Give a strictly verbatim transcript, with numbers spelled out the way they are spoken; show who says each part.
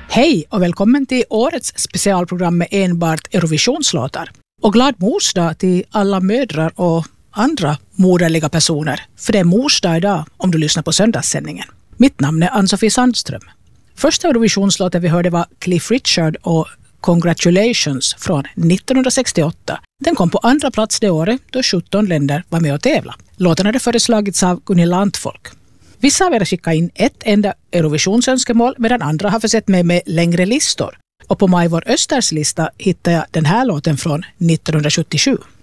Speaker 1: Hej och välkommen till årets specialprogram med enbart Eurovisionslåtar. Och glad morsdag till alla mödrar och andra moderliga personer. För det är morsdag idag om du lyssnar på söndagssändningen. Mitt namn är Ann-Sofie Sandström. Första Eurovisionslåten vi hörde var Cliff Richard och Congratulations från nittonhundrasextioåtta. Den kom på andra plats det året då sjutton länder var med och tävla. Låten hade föreslagits av Gunilla Antfolk. Vissa av er skickade in ett enda Eurovisionsönskemål medan andra har försett med med längre listor. Och på Majvor Östers lista hittade jag den här låten från nittonhundrasjuttiosju.